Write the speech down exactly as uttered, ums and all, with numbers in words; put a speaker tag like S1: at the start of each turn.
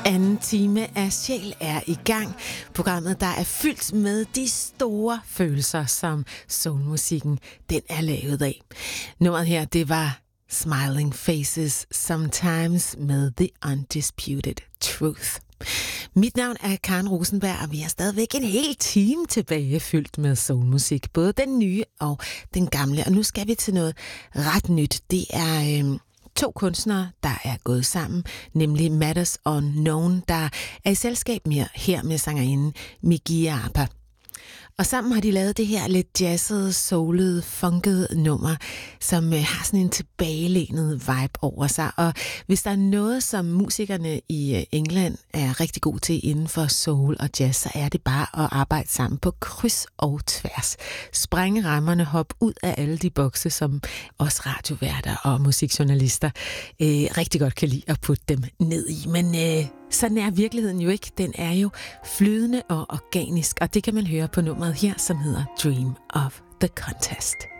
S1: Anden time af Sjæl er i gang. Programmet, der er fyldt med de store følelser, som soulmusikken den er lavet af. Nummeret her, det var Smiling Faces Sometimes med The Undisputed Truth. Mit navn er Karen Rosenberg, og vi har stadigvæk en hel time tilbage fyldt med soulmusik. Både den nye og den gamle. Og nu skal vi til noget ret nyt. Det er øh, to kunstnere, der er gået sammen, nemlig Matters Unknown, der er i selskab med, her med sangerinden Miggy Apa. Og sammen har de lavet det her lidt jazzede, soulede, funkede nummer, som øh, har sådan en tilbagelænet vibe over sig. Og hvis der er noget, som musikerne i øh, England er rigtig gode til inden for soul og jazz, så er det bare at arbejde sammen på kryds og tværs. Sprænge rammerne, hop ud af alle de bokse, som os radioværter og musikjournalister øh, rigtig godt kan lide at putte dem ned i. Men øh, sådan er virkeligheden jo ikke. Den er jo flydende og organisk, og det kan man høre på nummeret her, som hedder Dream of the Contest.